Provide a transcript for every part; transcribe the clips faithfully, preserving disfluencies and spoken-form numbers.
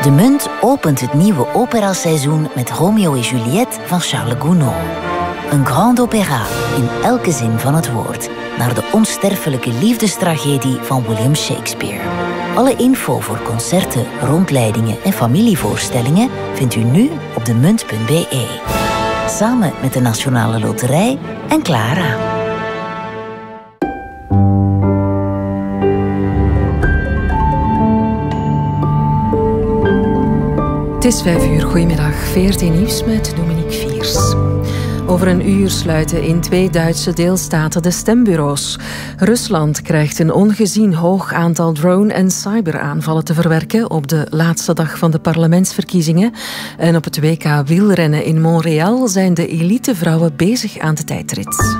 De Munt opent het nieuwe operaseizoen met Romeo en Juliette van Charles Gounod. Een grand opéra in elke zin van het woord, naar de onsterfelijke liefdestragedie van William Shakespeare. Alle info voor concerten, rondleidingen en familievoorstellingen vindt u nu op de munt punt b e. Samen met de Nationale Loterij en Clara. Het is vijf uur. Goedemiddag. V R T Nieuws met Dominique Viers. Over een uur sluiten in twee Duitse deelstaten de stembureaus. Rusland krijgt een ongezien hoog aantal drone- en cyberaanvallen te verwerken op de laatste dag van de parlementsverkiezingen. En op het W K wielrennen in Montreal zijn de elitevrouwen bezig aan de tijdrit.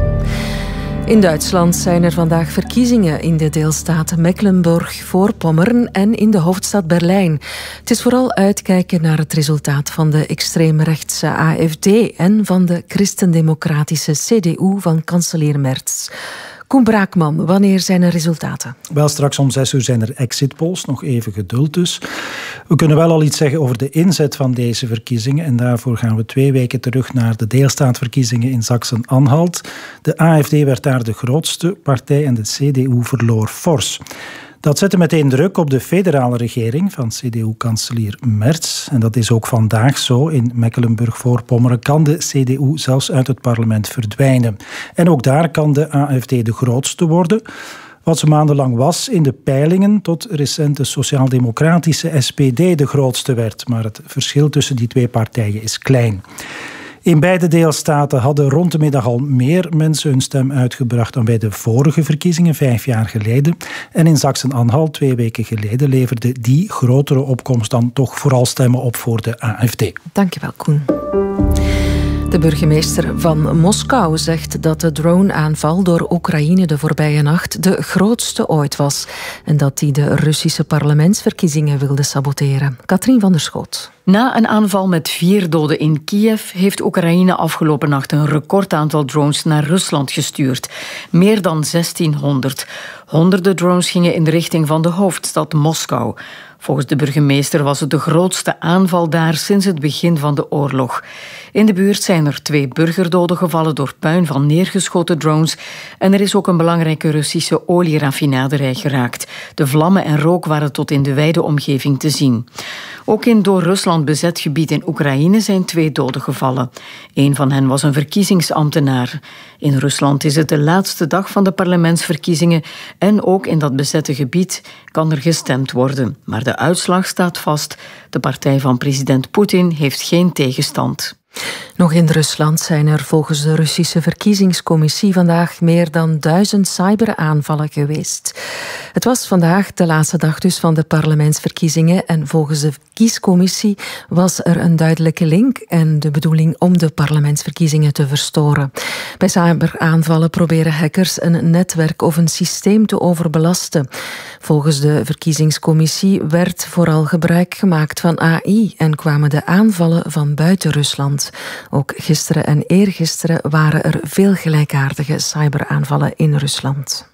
In Duitsland zijn er vandaag verkiezingen in de deelstaten Mecklenburg-Voorpommern en in de hoofdstad Berlijn. Het is vooral uitkijken naar het resultaat van de extreemrechtse A F D en van de christendemocratische C D U van kanselier Merz. Koen Braakman, wanneer zijn er resultaten? Wel, straks om zes uur zijn er exit polls, nog even geduld dus. We kunnen wel al iets zeggen over de inzet van deze verkiezingen en daarvoor gaan we twee weken terug naar de deelstaatverkiezingen in Sachsen-Anhalt. De A F D werd daar de grootste partij en de C D U verloor fors. Dat zette meteen druk op de federale regering van C D U-kanselier Merz. En dat is ook vandaag zo. In Mecklenburg-Voorpommern kan de C D U zelfs uit het parlement verdwijnen. En ook daar kan de A F D de grootste worden. Wat ze maandenlang was in de peilingen, tot recent de sociaal-democratische S P D de grootste werd. Maar het verschil tussen die twee partijen is klein. In beide deelstaten hadden rond de middag al meer mensen hun stem uitgebracht dan bij de vorige verkiezingen, vijf jaar geleden. En in Sachsen-Anhalt, twee weken geleden, leverde die grotere opkomst dan toch vooral stemmen op voor de A F D. Dankjewel, Koen. De burgemeester van Moskou zegt dat de drone-aanval door Oekraïne de voorbije nacht de grootste ooit was en dat hij de Russische parlementsverkiezingen wilde saboteren. Katrien van der Schoot. Na een aanval met vier doden in Kiev heeft Oekraïne afgelopen nacht een recordaantal drones naar Rusland gestuurd. Meer dan zestienhonderd. Honderden drones gingen in de richting van de hoofdstad Moskou. Volgens de burgemeester was het de grootste aanval daar sinds het begin van de oorlog. In de buurt zijn er twee burgerdoden gevallen door puin van neergeschoten drones en er is ook een belangrijke Russische olieraffinaderij geraakt. De vlammen en rook waren tot in de wijde omgeving te zien. Ook in door Rusland bezet gebied in Oekraïne zijn twee doden gevallen. Een van hen was een verkiezingsambtenaar. In Rusland is het de laatste dag van de parlementsverkiezingen en ook in dat bezette gebied kan er gestemd worden. Maar de uitslag staat vast. De partij van president Poetin heeft geen tegenstand. Nog in Rusland zijn er volgens de Russische verkiezingscommissie vandaag meer dan duizend cyberaanvallen geweest. Het was vandaag de laatste dag dus van de parlementsverkiezingen en volgens de kiescommissie was er een duidelijke link en de bedoeling om de parlementsverkiezingen te verstoren. Bij cyberaanvallen proberen hackers een netwerk of een systeem te overbelasten. Volgens de verkiezingscommissie werd vooral gebruik gemaakt van A I en kwamen de aanvallen van buiten Rusland. Ook gisteren en eergisteren waren er veel gelijkaardige cyberaanvallen in Rusland.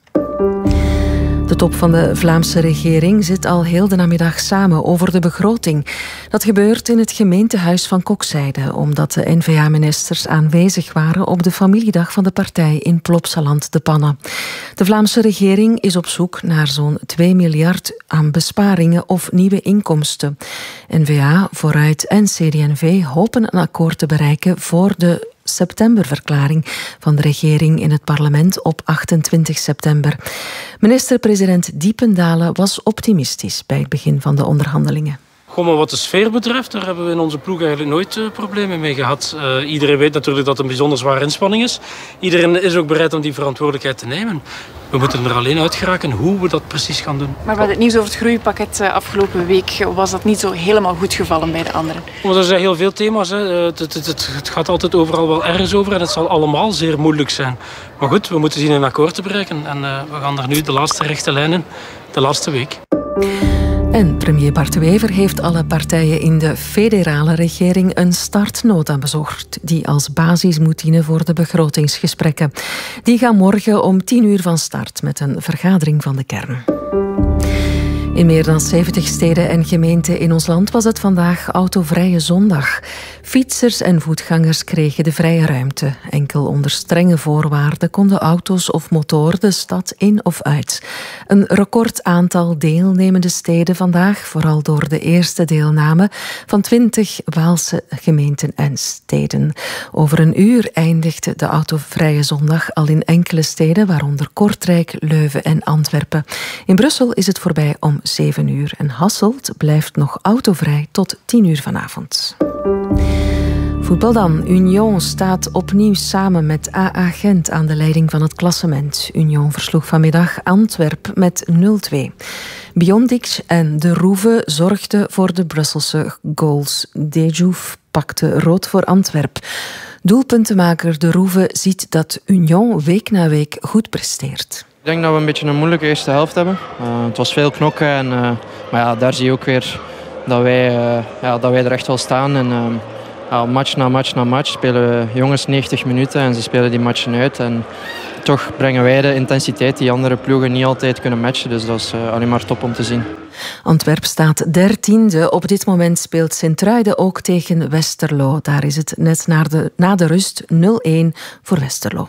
De top van de Vlaamse regering zit al heel de namiddag samen over de begroting. Dat gebeurt in het gemeentehuis van Kokzijde, omdat de N V A-ministers aanwezig waren op de familiedag van de partij in Plopsaland de Panne. De Vlaamse regering is op zoek naar zo'n twee miljard aan besparingen of nieuwe inkomsten. N V A, Vooruit en C D en V hopen een akkoord te bereiken voor de septemberverklaring van de regering in het parlement op achtentwintig september. Minister-president Diependalen was optimistisch bij het begin van de onderhandelingen. Goh, maar wat de sfeer betreft, daar hebben we in onze ploeg eigenlijk nooit uh, problemen mee gehad. Uh, iedereen weet natuurlijk dat het een bijzonder zware inspanning is. Iedereen is ook bereid om die verantwoordelijkheid te nemen. We moeten er alleen uit geraken hoe we dat precies gaan doen. Maar met het nieuws over het groeipakket uh, afgelopen week was dat niet zo helemaal goed gevallen bij de anderen. Maar er zijn heel veel thema's. Hè. Het, het, het, het gaat altijd overal wel ergens over en het zal allemaal zeer moeilijk zijn. Maar goed, we moeten zien een akkoord te bereiken. En uh, we gaan er nu de laatste rechte lijnen, de laatste week. En premier Bart De Wever heeft alle partijen in de federale regering een startnota bezorgd, die als basis moet dienen voor de begrotingsgesprekken. Die gaan morgen om tien uur van start met een vergadering van de kern. In meer dan zeventig steden en gemeenten in ons land was het vandaag autovrije zondag. Fietsers en voetgangers kregen de vrije ruimte. Enkel onder strenge voorwaarden konden auto's of motoren de stad in of uit. Een record aantal deelnemende steden vandaag, vooral door de eerste deelname van twintig Waalse gemeenten en steden. Over een uur eindigde de autovrije zondag al in enkele steden, waaronder Kortrijk, Leuven en Antwerpen. In Brussel is het voorbij om zeven uur en Hasselt blijft nog autovrij tot tien uur vanavond. Voetbal dan. Union staat opnieuw samen met A A Gent aan de leiding van het klassement. Union versloeg vanmiddag Antwerp met nul twee. Biondic en De Roeve zorgden voor de Brusselse goals. Dejouf pakte rood voor Antwerp. Doelpuntenmaker De Roeve ziet dat Union week na week goed presteert. Ik denk dat we een beetje een moeilijke eerste helft hebben. Uh, het was veel knokken, en, uh, maar ja, daar zie je ook weer dat wij, uh, ja, dat wij er echt wel staan. En, uh, ja, match na match na match spelen jongens negentig minuten en ze spelen die matchen uit. En toch brengen wij de intensiteit die andere ploegen niet altijd kunnen matchen. Dus dat is uh, alleen maar top om te zien. Antwerp staat dertiende. Op dit moment speelt Sint-Truiden ook tegen Westerlo. Daar is het net na de, na de rust nul een voor Westerlo.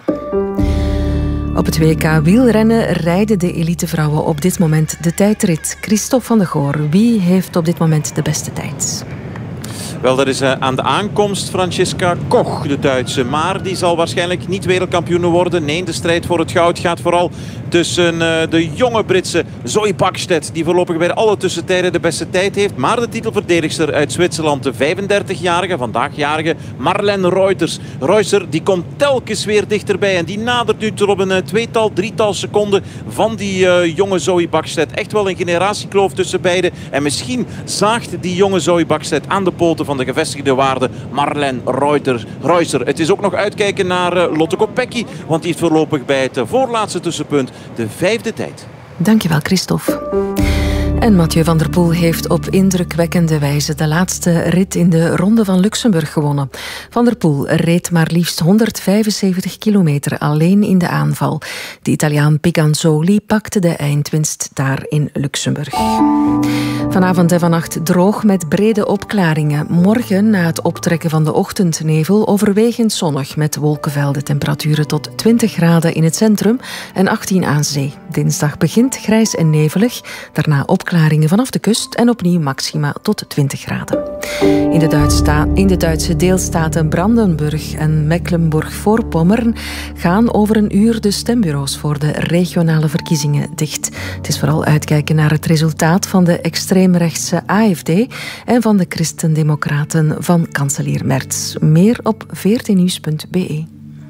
Op het W K wielrennen rijden de elitevrouwen op dit moment de tijdrit. Christophe van der Goor, wie heeft op dit moment de beste tijd? Wel, dat is uh, aan de aankomst Franziska Koch, de Duitse. Maar die zal waarschijnlijk niet wereldkampioen worden. Nee, de strijd voor het goud gaat vooral tussen uh, de jonge Britse Zoe Bäckstedt, die voorlopig bij alle tussentijden de beste tijd heeft. Maar de titelverdedigster uit Zwitserland, de vijfendertigjarige, vandaagjarige Marlene Reuters. Reuters die komt telkens weer dichterbij. En die nadert nu tot op een uh, tweetal, drietal seconden van die uh, jonge Zoe Bäckstedt. Echt wel een generatiekloof tussen beiden. En misschien zaagt die jonge Zoe Bäckstedt aan de poten van de gevestigde waarde Marlene Reuters. Reuters. Het is ook nog uitkijken naar uh, Lotte Kopecky, want die heeft voorlopig bij het uh, voorlaatste tussenpunt de vijfde tijd. Dankjewel, Christophe. En Mathieu van der Poel heeft op indrukwekkende wijze de laatste rit in de Ronde van Luxemburg gewonnen. Van der Poel reed maar liefst honderdvijfenzeventig kilometer alleen in de aanval. De Italiaan Piganzoli pakte de eindwinst daar in Luxemburg. Vanavond en vannacht droog met brede opklaringen. Morgen, na het optrekken van de ochtendnevel, overwegend zonnig met wolkenvelden. Temperaturen tot twintig graden in het centrum en achttien aan zee. Dinsdag begint grijs en nevelig, daarna opklaringen vanaf de kust en opnieuw maxima tot twintig graden. In de, Duitsta- in de Duitse deelstaten Brandenburg en Mecklenburg-Voorpommern gaan over een uur de stembureaus voor de regionale verkiezingen dicht. Het is vooral uitkijken naar het resultaat van de extreemrechtse A F D en van de Christendemocraten van kanselier Merz. Meer op veertien nieuws punt b e.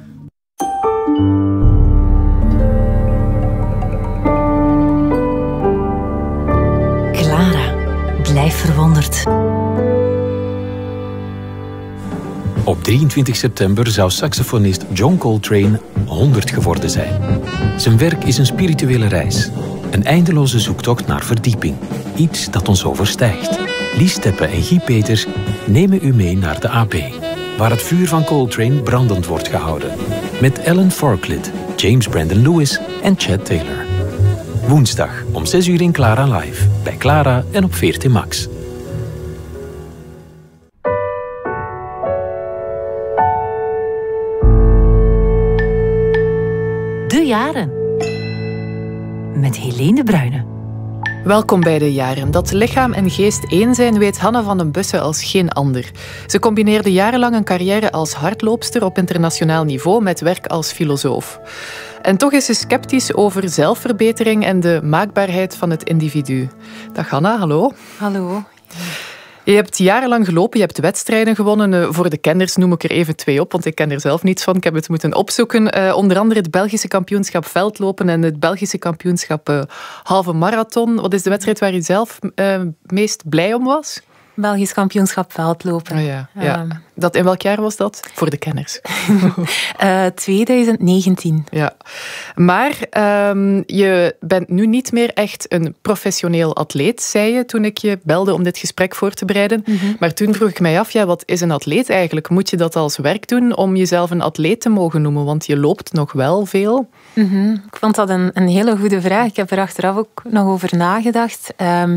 Clara, blijf verwonderd. Op drieëntwintig september zou saxofonist John Coltrane honderd geworden zijn. Zijn werk is een spirituele reis. Een eindeloze zoektocht naar verdieping. Iets dat ons overstijgt. Lies Teppe en Guy Peters nemen u mee naar de A B, waar het vuur van Coltrane brandend wordt gehouden. Met Ellen Forklid, James Brandon Lewis en Chad Taylor. Woensdag om zes uur in Clara Live. Bij Clara en op veertien Max. De Jaren. Met Helene de Bruyne. Welkom bij De Jaren. Dat lichaam en geest één zijn weet Hanne van den Bussen als geen ander. Ze combineerde jarenlang een carrière als hardloopster op internationaal niveau met werk als filosoof. En toch is ze sceptisch over zelfverbetering en de maakbaarheid van het individu. Dag Hanna, hallo. Hallo. Je hebt jarenlang gelopen, je hebt wedstrijden gewonnen. Voor de kenners noem ik er even twee op, want ik ken er zelf niets van. Ik heb het moeten opzoeken. Uh, onder andere het Belgische kampioenschap veldlopen en het Belgische kampioenschap uh, halve marathon. Wat is de wedstrijd waar je zelf uh, meest blij om was? Belgisch kampioenschap veldlopen. Oh ja, ja. Um, dat, in welk jaar was dat? Voor de kenners. uh, twintig negentien. Ja. Maar um, je bent nu niet meer echt een professioneel atleet, zei je toen ik je belde om dit gesprek voor te bereiden. Mm-hmm. Maar toen vroeg ik mij af, ja, wat is een atleet eigenlijk? Moet je dat als werk doen om jezelf een atleet te mogen noemen? Want je loopt nog wel veel. Mm-hmm. Ik vond dat een, een hele goede vraag. Ik heb er achteraf ook nog over nagedacht. Um,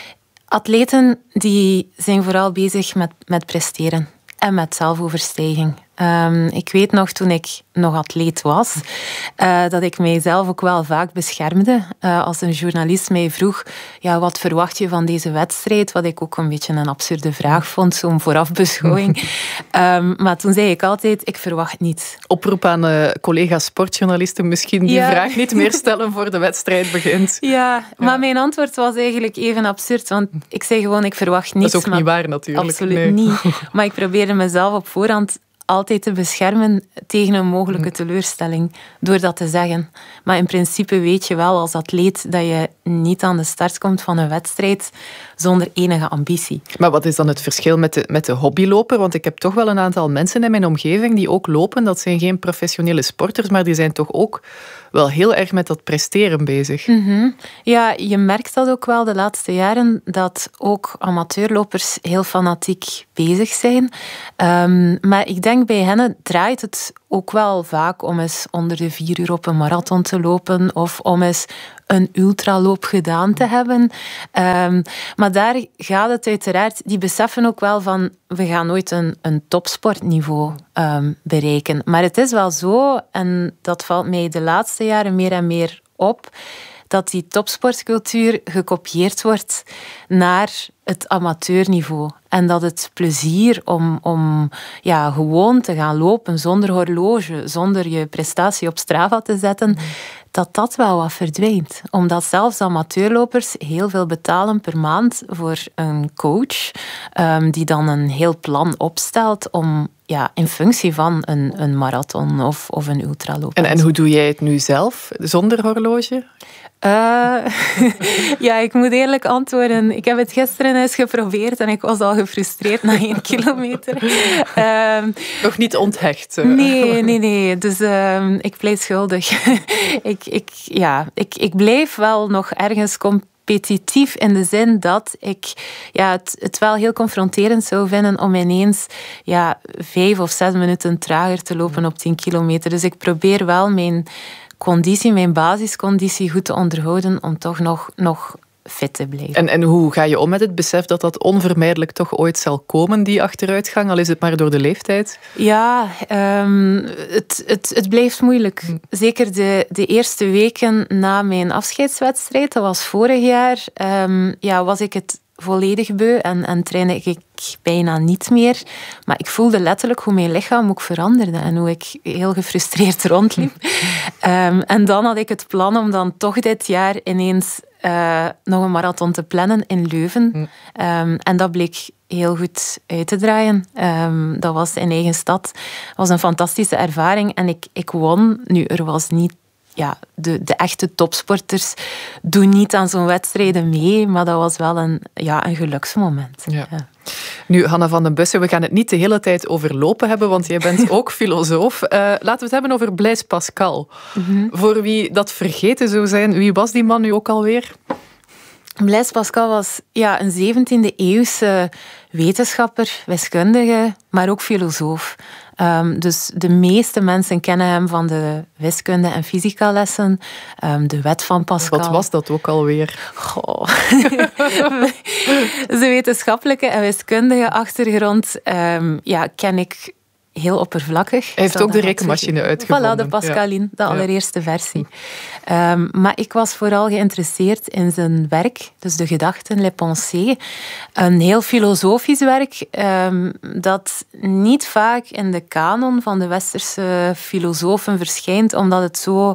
Atleten die zijn vooral bezig met, met presteren en met zelfoverstijging. Um, ik weet nog, toen ik nog atleet was, uh, dat ik mijzelf ook wel vaak beschermde. Uh, als een journalist mij vroeg, ja, wat verwacht je van deze wedstrijd? Wat ik ook een beetje een absurde vraag vond, zo'n voorafbeschouwing. um, maar toen zei ik altijd, ik verwacht niets. Oproep aan uh, collega's sportjournalisten, misschien die ja. vraag niet meer stellen voor de wedstrijd begint. Ja, ja, maar mijn antwoord was eigenlijk even absurd, want ik zei gewoon, ik verwacht niets. Dat is ook niet waar natuurlijk. Absoluut nee. niet. Maar ik probeerde mezelf op voorhand altijd te beschermen tegen een mogelijke teleurstelling, door dat te zeggen. Maar in principe weet je wel als atleet dat je niet aan de start komt van een wedstrijd zonder enige ambitie. Maar wat is dan het verschil met de, met de hobbyloper? Want ik heb toch wel een aantal mensen in mijn omgeving die ook lopen. Dat zijn geen professionele sporters, maar die zijn toch ook wel heel erg met dat presteren bezig. Mm-hmm. Ja, je merkt dat ook wel de laatste jaren, dat ook amateurlopers heel fanatiek bezig zijn. Um, maar ik denk bij hen draait het ook wel vaak om eens onder de vier uur op een marathon te lopen of om eens een ultraloop gedaan te hebben. Um, maar daar gaat het uiteraard, die beseffen ook wel van, we gaan nooit een, een topsportniveau um, bereiken. Maar het is wel zo, en dat valt mij de laatste jaren meer en meer op, dat die topsportcultuur gekopieerd wordt naar het amateurniveau. En dat het plezier om, om ja, gewoon te gaan lopen zonder horloge, zonder je prestatie op Strava te zetten, dat dat wel wat verdwijnt. Omdat zelfs amateurlopers heel veel betalen per maand voor een coach, um, die dan een heel plan opstelt om ja, in functie van een, een marathon of, of een ultraloop. En, en hoe doe jij het nu zelf, zonder horloge? Uh, ja, ik moet eerlijk antwoorden. Ik heb het gisteren eens geprobeerd en ik was al gefrustreerd na één kilometer. Uh, Nog niet onthecht? Uh. Nee, nee, nee. Dus uh, ik pleit schuldig. ik, ik, ja, ik, ik blijf wel nog ergens competitief in de zin dat ik ja, het, het wel heel confronterend zou vinden om ineens ja, vijf of zes minuten trager te lopen op tien kilometer. Dus ik probeer wel mijn conditie, mijn basisconditie goed te onderhouden om toch nog, nog fit te blijven. En, en hoe ga je om met het besef dat dat onvermijdelijk toch ooit zal komen, die achteruitgang, al is het maar door de leeftijd? Ja, um, het, het, het blijft moeilijk. Hm. Zeker de, de eerste weken na mijn afscheidswedstrijd, dat was vorig jaar, um, ja, was ik het volledig beu en, en trainde ik bijna niet meer. Maar ik voelde letterlijk hoe mijn lichaam ook veranderde en hoe ik heel gefrustreerd rondliep. um, en dan had ik het plan om dan toch dit jaar ineens uh, nog een marathon te plannen in Leuven. Um, en dat bleek heel goed uit te draaien. Um, dat was in eigen stad. Dat was een fantastische ervaring en ik, ik won. Nu, er was niet Ja, de, de echte topsporters doen niet aan zo'n wedstrijden mee, maar dat was wel een, ja, een geluksmoment. Ja. Ja. Nu, Hanna van den Bussen, we gaan het niet de hele tijd over lopen hebben, want jij bent ook filosoof. Uh, laten we het hebben over Blaise Pascal. Mm-hmm. Voor wie dat vergeten zou zijn, wie was die man nu ook alweer? Blaise Pascal was ja, een zeventiende eeuwse wetenschapper, wiskundige, maar ook filosoof. Um, dus de meeste mensen kennen hem van de wiskunde- en fysica-lessen, um, de wet van Pascal. Wat was dat ook alweer? Goh. Zijn wetenschappelijke en wiskundige achtergrond um, ja, ken ik heel oppervlakkig. Hij heeft ook de rekenmachine uitgevonden. Voilà, de Pascaline, ja. De allereerste ja. versie. Um, maar ik was vooral geïnteresseerd in zijn werk, dus de gedachten, les pensées. Een heel filosofisch werk, um, dat niet vaak in de kanon van de westerse filosofen verschijnt, omdat het zo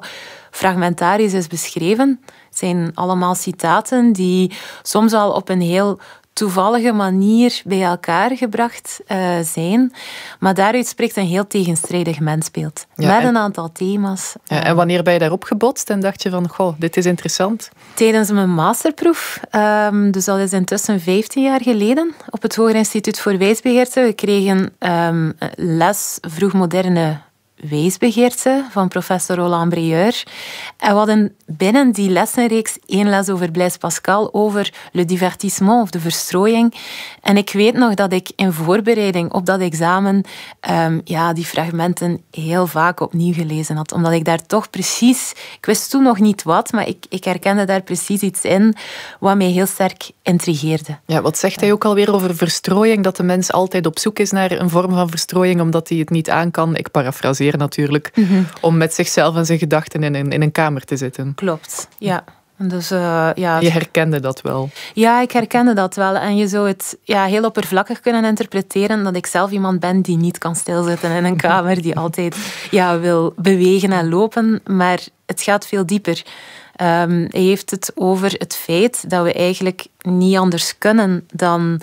fragmentarisch is beschreven. Het zijn allemaal citaten die soms al op een heel toevallige manier bij elkaar gebracht uh, zijn. Maar daaruit spreekt een heel tegenstrijdig mensbeeld. Ja, met en, een aantal thema's. Ja, en wanneer ben je daarop gebotst en dacht je van, goh, dit is interessant? Tijdens mijn masterproef. Um, dus dat is intussen vijftien jaar geleden. Op het Hoger Instituut voor Wijsbegeerte. We kregen um, les vroegmoderne wijsbegeerte van professor Roland Brieur. En we hadden binnen die lessenreeks één les over Blaise Pascal, over le divertissement of de verstrooiing. En ik weet nog dat ik in voorbereiding op dat examen um, ja, die fragmenten heel vaak opnieuw gelezen had. Omdat ik daar toch precies... Ik wist toen nog niet wat, maar ik, ik herkende daar precies iets in wat mij heel sterk intrigeerde. Ja, wat zegt hij ook alweer over verstrooiing? Dat de mens altijd op zoek is naar een vorm van verstrooiing, omdat hij het niet aan kan. Ik parafraseer natuurlijk, mm-hmm. om met zichzelf en zijn gedachten in een, in een kamer te zitten. Klopt, ja. Dus, uh, ja je herkende dat wel? Ja, ik herkende dat wel. En je zou het ja, heel oppervlakkig kunnen interpreteren dat ik zelf iemand ben die niet kan stilzitten in een kamer, die altijd ja, wil bewegen en lopen. Maar het gaat veel dieper. Um, hij heeft het over het feit dat we eigenlijk niet anders kunnen dan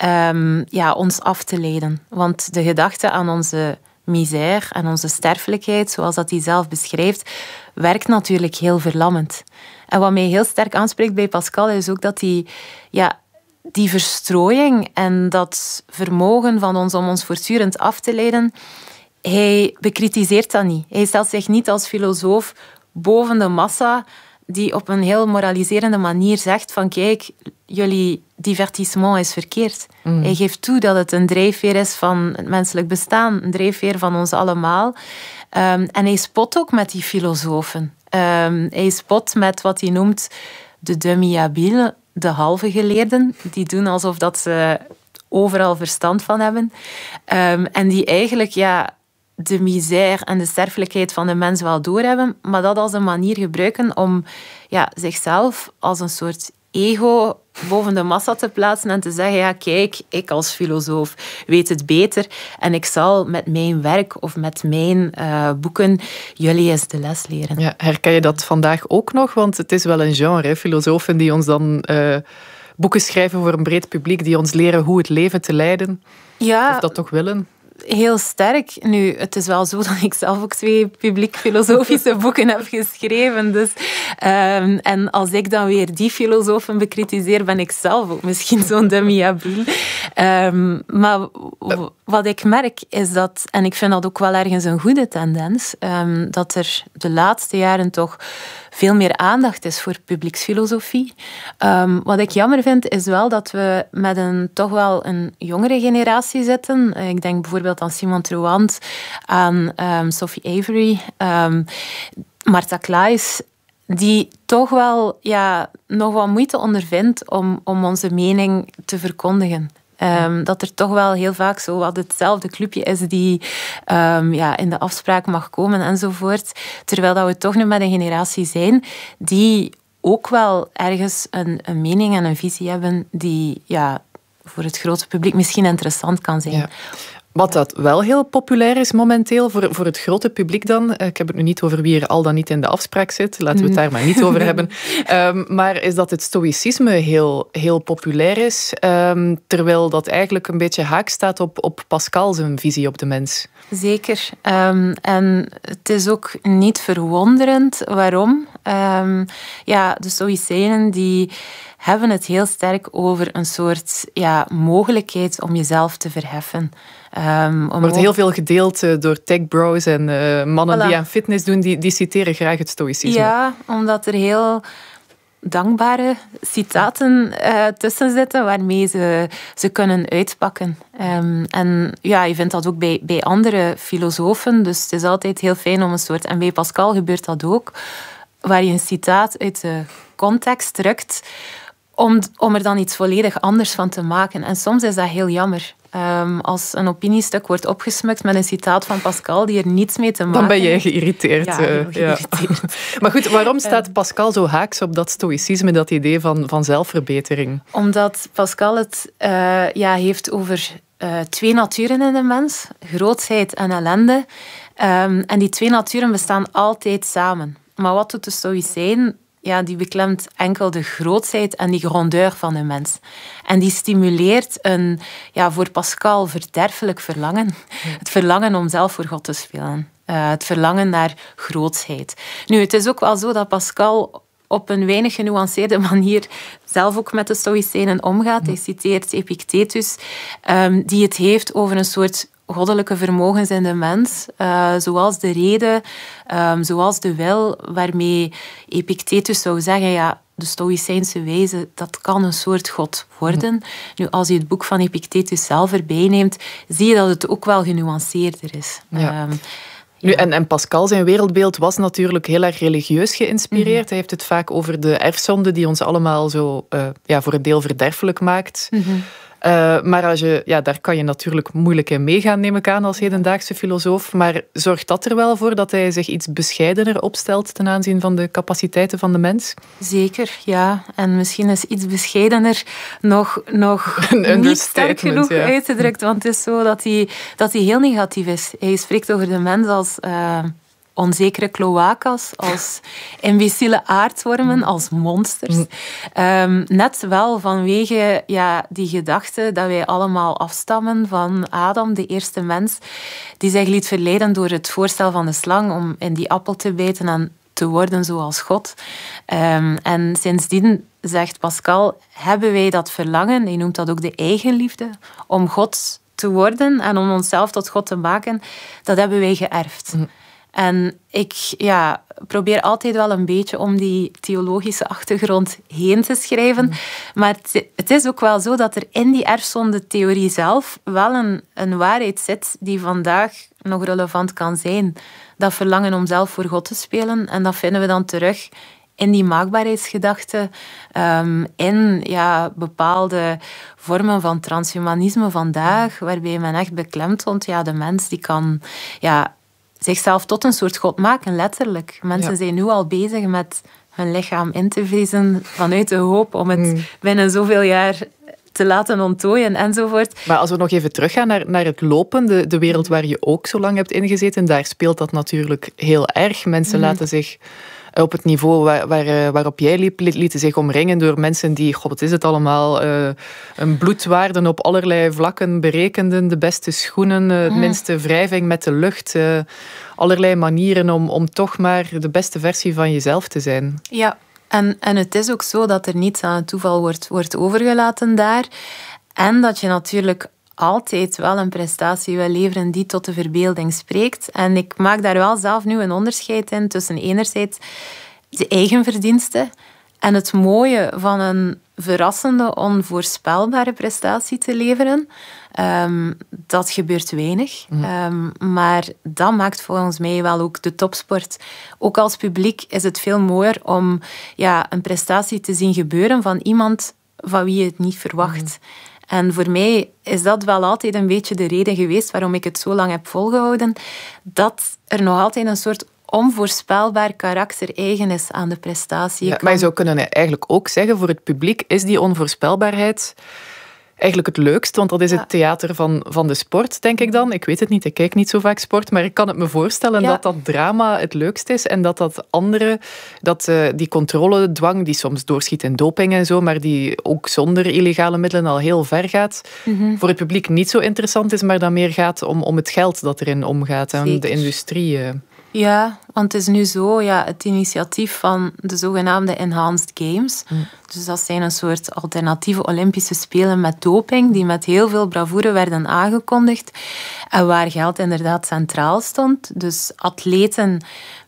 um, ja, ons af te leiden. Want de gedachte aan onze misère en onze sterfelijkheid, zoals dat hij zelf beschrijft, werkt natuurlijk heel verlammend. En wat mij heel sterk aanspreekt bij Pascal is ook dat hij ja, die verstrooiing en dat vermogen van ons om ons voortdurend af te leiden, hij bekritiseert dat niet. Hij stelt zich niet als filosoof boven de massa die op een heel moraliserende manier zegt van kijk, jullie divertissement is verkeerd. Mm. Hij geeft toe dat het een drijfveer is van het menselijk bestaan, een drijfveer van ons allemaal. Um, en hij spot ook met die filosofen. Um, hij spot met wat hij noemt de demi-habiles, de halve geleerden, die doen alsof dat ze overal verstand van hebben. Um, en die eigenlijk ja, de misère en de sterfelijkheid van de mens wel doorhebben, maar dat als een manier gebruiken om ja, zichzelf als een soort ego boven de massa te plaatsen en te zeggen, ja kijk, ik als filosoof weet het beter en ik zal met mijn werk of met mijn uh, boeken jullie eens de les leren. Ja, herken je dat vandaag ook nog? Want het is wel een genre, filosofen die ons dan uh, boeken schrijven voor een breed publiek, die ons leren hoe het leven te leiden. Ja, of dat toch willen? Heel sterk. Nu, het is wel zo dat ik zelf ook twee publiek-filosofische boeken heb geschreven. Dus, um, en als ik dan weer die filosofen bekritiseer, ben ik zelf ook misschien zo'n demi-habile. Um, maar w- wat ik merk is dat, en ik vind dat ook wel ergens een goede tendens, um, dat er de laatste jaren toch veel meer aandacht is voor publieksfilosofie. Um, wat ik jammer vind, is wel dat we met een toch wel een jongere generatie zitten. Ik denk bijvoorbeeld aan Simon Trouant, aan um, Sophie Avery, um, Marta Klaes, die toch wel ja, nog wat moeite ondervindt om, om onze mening te verkondigen. Um, dat er toch wel heel vaak zo wat hetzelfde clubje is die um, ja, in de afspraak mag komen enzovoort. Terwijl dat we toch nu met een generatie zijn die ook wel ergens een, een mening en een visie hebben die ja, voor het grote publiek misschien interessant kan zijn. Ja. Wat dat wel heel populair is momenteel, voor, voor het grote publiek dan, ik heb het nu niet over wie er al dan niet in de afspraak zit, laten we het daar maar niet over hebben, um, maar is dat het stoïcisme heel, heel populair is, um, terwijl dat eigenlijk een beetje haak staat op, op Pascal zijn visie op de mens. Zeker. Um, en het is ook niet verwonderend waarom. Um, ja, de Stoïcijnen die hebben het heel sterk over een soort ja, mogelijkheid om jezelf te verheffen. Um, er wordt heel veel gedeeld uh, door tech-bros en uh, mannen voilà. die aan fitness doen, die, die citeren graag het stoïcisme. Ja, omdat er heel dankbare citaten uh, tussen zitten waarmee ze, ze kunnen uitpakken. Um, en ja, je vindt dat ook bij, bij andere filosofen, dus het is altijd heel fijn om een soort... En bij Pascal gebeurt dat ook, waar je een citaat uit de context drukt, om, om er dan iets volledig anders van te maken. En soms is dat heel jammer. Um, als een opiniestuk wordt opgesmukt met een citaat van Pascal die er niets mee te maken heeft. Dan ben jij geïrriteerd. Ja, heel geïrriteerd. Ja. Maar goed, waarom staat Pascal zo haaks op dat stoïcisme, dat idee van, van zelfverbetering? Omdat Pascal het uh, ja, heeft over uh, twee naturen in de mens. Grootsheid en ellende. Um, en die twee naturen bestaan altijd samen. Maar wat doet de Stoïcijn? ja, die beklemt enkel de grootsheid en die grandeur van de mens. En die stimuleert een, ja, voor Pascal, verderfelijk verlangen. Ja. Het verlangen om zelf voor God te spelen. Uh, het verlangen naar grootsheid. Nu, het is ook wel zo dat Pascal op een weinig genuanceerde manier zelf ook met de Stoïcijnen omgaat. Hij citeert Epictetus, um, die het heeft over een soort goddelijke vermogens in de mens, uh, zoals de rede, um, zoals de wil, waarmee Epictetus zou zeggen, ja, de Stoïcijnse wijze, dat kan een soort god worden. Nu, als je het boek van Epictetus zelf erbij neemt, zie je dat het ook wel genuanceerder is. Ja. Um, Nu, en, en Pascal, zijn wereldbeeld was natuurlijk heel erg religieus geïnspireerd. Mm-hmm. Hij heeft het vaak over de erfzonde die ons allemaal zo uh, ja, voor een deel verderfelijk maakt. Mm-hmm. Uh, maar als je, ja, daar kan je natuurlijk moeilijk in meegaan, neem ik aan, als hedendaagse filosoof. Maar zorgt dat er wel voor dat hij zich iets bescheidener opstelt ten aanzien van de capaciteiten van de mens? Zeker, ja. En misschien is iets bescheidener nog, nog niet sterk genoeg ja. uitgedrukt. Want het is zo dat hij, dat hij heel negatief is. Hij spreekt over de mens als Uh, onzekere kloakas, als imbeciele aardwormen, als monsters. Um, net wel vanwege ja, die gedachte dat wij allemaal afstammen van Adam, de eerste mens, die zich liet verleiden door het voorstel van de slang om in die appel te bijten en te worden zoals God. Um, en sindsdien, zegt Pascal, hebben wij dat verlangen, hij noemt dat ook de eigenliefde, om God te worden en om onszelf tot God te maken, dat hebben wij geërfd. Mm. En ik ja, probeer altijd wel een beetje om die theologische achtergrond heen te schrijven. Mm. Maar het, het is ook wel zo dat er in die erfzonde-theorie zelf wel een, een waarheid zit die vandaag nog relevant kan zijn. Dat verlangen om zelf voor God te spelen. En dat vinden we dan terug in die maakbaarheidsgedachte, um, in ja, bepaalde vormen van transhumanisme vandaag, waarbij men echt beklemtoont, ja, de mens die kan ja, zichzelf tot een soort god maken, letterlijk. Mensen ja. zijn nu al bezig met hun lichaam in te vriezen vanuit de hoop om het mm. binnen zoveel jaar te laten onttooien enzovoort. Maar als we nog even teruggaan naar, naar het lopen, de, de wereld waar je ook zo lang hebt ingezeten, daar speelt dat natuurlijk heel erg. Mensen mm. laten zich op het niveau waar, waar, waarop jij liep, lieten zich omringen door mensen die, god, wat is het allemaal, uh, een bloedwaarden op allerlei vlakken berekenden, de beste schoenen, uh, de mm. minste wrijving met de lucht, uh, allerlei manieren om, om toch maar de beste versie van jezelf te zijn. Ja, en, en het is ook zo dat er niets aan het toeval wordt, wordt overgelaten daar. En dat je natuurlijk altijd wel een prestatie wil leveren die tot de verbeelding spreekt. En ik maak daar wel zelf nu een onderscheid in tussen enerzijds de eigen verdiensten en het mooie van een verrassende, onvoorspelbare prestatie te leveren. Um, dat gebeurt weinig. Mm. Um, maar dat maakt volgens mij wel ook de topsport. Ook als publiek is het veel mooier om ja, een prestatie te zien gebeuren van iemand van wie je het niet verwacht. Mm. En voor mij is dat wel altijd een beetje de reden geweest waarom ik het zo lang heb volgehouden. Dat er nog altijd een soort onvoorspelbaar karakter eigen is aan de prestatie. Ja, maar je zou kunnen eigenlijk ook zeggen, voor het publiek is die onvoorspelbaarheid eigenlijk het leukst, want dat is het theater van, van de sport, denk ik dan. Ik weet het niet, ik kijk niet zo vaak sport, maar ik kan het me voorstellen ja. dat dat drama het leukst is en dat dat andere, dat uh, die controledwang, die soms doorschiet in doping en zo, maar die ook zonder illegale middelen al heel ver gaat, mm-hmm. voor het publiek niet zo interessant is, maar dan meer gaat om, om het geld dat erin omgaat en Zeker. de industrie. Uh. Ja, want het is nu zo, ja, het initiatief van de zogenaamde Enhanced Games. Mm. Dus dat zijn een soort alternatieve Olympische Spelen met doping, die met heel veel bravoure werden aangekondigd. En waar geld inderdaad centraal stond. Dus atleten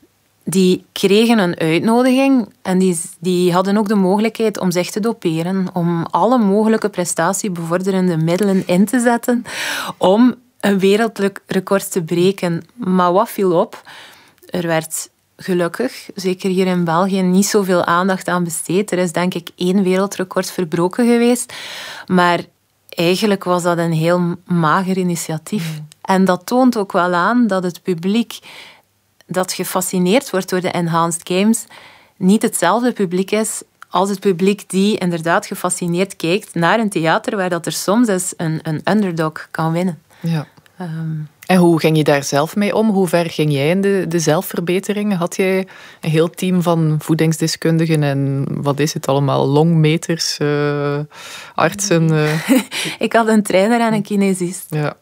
die kregen een uitnodiging en die, die hadden ook de mogelijkheid om zich te doperen. Om alle mogelijke prestatiebevorderende middelen in te zetten om een wereldrecord te breken. Maar wat viel op? Er werd gelukkig, zeker hier in België, niet zoveel aandacht aan besteed. Er is denk ik één wereldrecord verbroken geweest. Maar eigenlijk was dat een heel mager initiatief. Mm. En dat toont ook wel aan dat het publiek dat gefascineerd wordt door de Enhanced Games niet hetzelfde publiek is als het publiek die inderdaad gefascineerd kijkt naar een theater waar dat er soms eens een, een underdog kan winnen. Ja. Um, En hoe ging je daar zelf mee om? Hoe ver ging jij in de, de zelfverbetering? Had jij een heel team van voedingsdeskundigen en wat is het allemaal? Longmeters, uh, artsen? Uh... Ik had een trainer en een kinesist. Ja.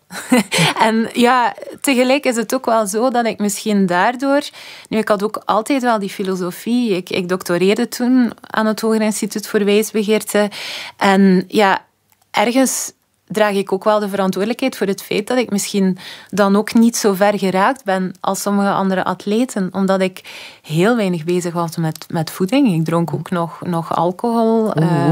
En ja, tegelijk is het ook wel zo dat ik misschien daardoor... Nu, ik had ook altijd wel die filosofie. Ik, ik doctoreerde toen aan het Hoger Instituut voor Wijsbegeerte. En ja, ergens draag ik ook wel de verantwoordelijkheid voor het feit dat ik misschien dan ook niet zo ver geraakt ben als sommige andere atleten. Omdat ik heel weinig bezig was met, met voeding. Ik dronk ook nog, nog alcohol. Um,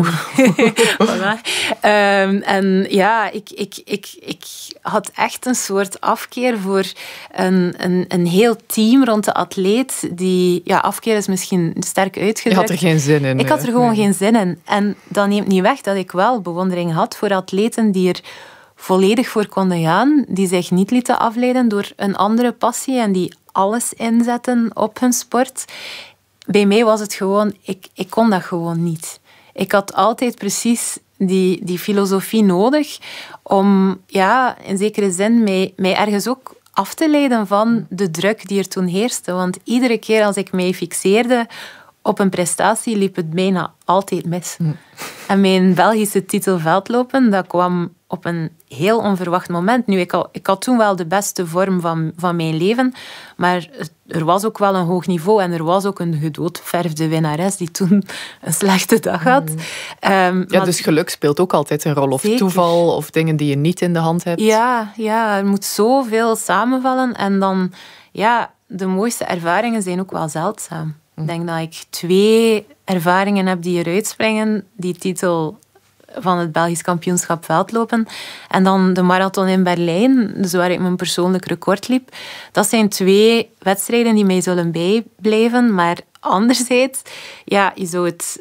voilà. um, en ja, ik, ik, ik, ik had echt een soort afkeer voor een, een, een heel team rond de atleet. Die, ja, afkeer is misschien sterk uitgedrukt. Je had er geen zin in. Ik had er gewoon nee. geen zin in. En dat neemt niet weg dat ik wel bewondering had voor atleten die er volledig voor konden gaan, die zich niet lieten afleiden door een andere passie en die alles inzetten op hun sport. Bij mij was het gewoon, ik, ik kon dat gewoon niet. Ik had altijd precies die, die filosofie nodig om, ja, in zekere zin, mij, mij ergens ook af te leiden van de druk die er toen heerste. Want iedere keer als ik mij fixeerde op een prestatie, liep het bijna altijd mis. Mm. En mijn Belgische titel veldlopen, dat kwam op een heel onverwacht moment. Nu, ik had, ik had toen wel de beste vorm van, van mijn leven, maar er was ook wel een hoog niveau en er was ook een gedoodverfde winnares die toen een slechte dag had. Mm. Um, ja, dus geluk speelt ook altijd een rol. Of zeker. Toeval, of dingen die je niet in de hand hebt. Ja, ja, er moet zoveel samenvallen. En dan, ja, de mooiste ervaringen zijn ook wel zeldzaam. Mm. Ik denk dat ik twee ervaringen heb die eruit springen. Die titel van het Belgisch kampioenschap veldlopen. En dan de marathon in Berlijn, dus waar ik mijn persoonlijk record liep. Dat zijn twee wedstrijden die mij zullen bijblijven. Maar anderzijds, ja, je zou het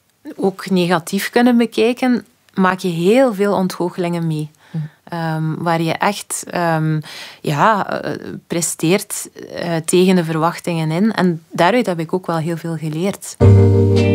ook negatief kunnen bekijken. Maak je heel veel ontgoochelingen mee. Um, waar je echt um, ja, uh, presteert uh, tegen de verwachtingen in. En daaruit heb ik ook wel heel veel geleerd.